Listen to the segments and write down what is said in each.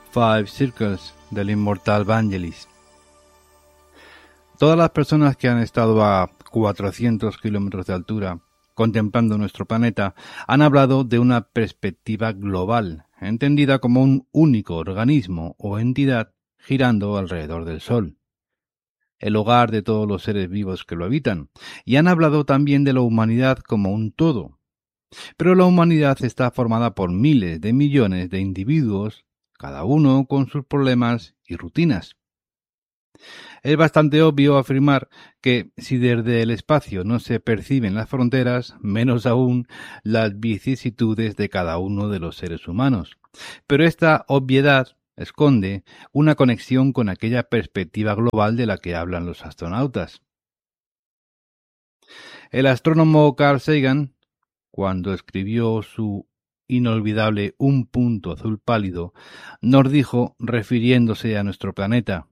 Five Circles del inmortal Vangelis. Todas las personas que han estado a 400 kilómetros de altura contemplando nuestro planeta han hablado de una perspectiva global, entendida como un único organismo o entidad girando alrededor del Sol, el hogar de todos los seres vivos que lo habitan, y han hablado también de la humanidad como un todo. Pero la humanidad está formada por miles de millones de individuos, cada uno con sus problemas y rutinas. Es bastante obvio afirmar que si desde el espacio no se perciben las fronteras, menos aún las vicisitudes de cada uno de los seres humanos. Pero esta obviedad esconde una conexión con aquella perspectiva global de la que hablan los astronautas. El astrónomo Carl Sagan, cuando escribió su inolvidable Un punto azul pálido, nos dijo, refiriéndose a nuestro planeta: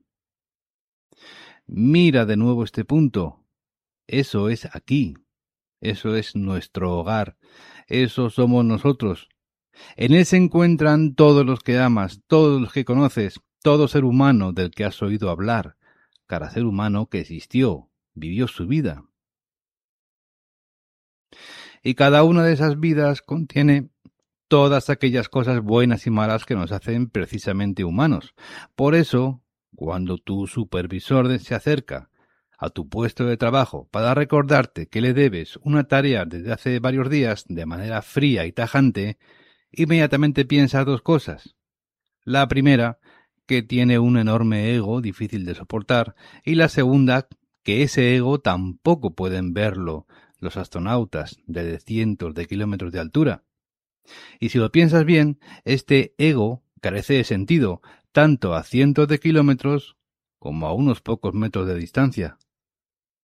mira de nuevo este punto. Eso es aquí. Eso es nuestro hogar. Eso somos nosotros. En él se encuentran todos los que amas, todos los que conoces, todo ser humano del que has oído hablar, cada ser humano que existió, vivió su vida. Y cada una de esas vidas contiene todas aquellas cosas buenas y malas que nos hacen precisamente humanos. Por eso, cuando tu supervisor se acerca a tu puesto de trabajo para recordarte que le debes una tarea desde hace varios días de manera fría y tajante, inmediatamente piensas dos cosas. La primera, que tiene un enorme ego difícil de soportar, y la segunda, que ese ego tampoco pueden verlo los astronautas de cientos de kilómetros de altura. Y si lo piensas bien, este ego carece de sentido, tanto a cientos de kilómetros como a unos pocos metros de distancia.